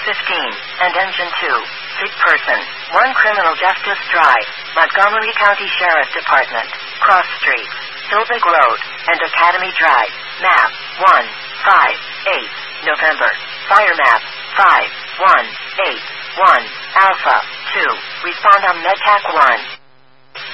15, and Engine 2. Sick person. 1 Criminal Justice Drive, Montgomery County Sheriff Department. Cross Street, Hillbig Road, and Academy Drive. Map 158, November. Fire map 5181, Alpha 2. Respond on MedTac 1.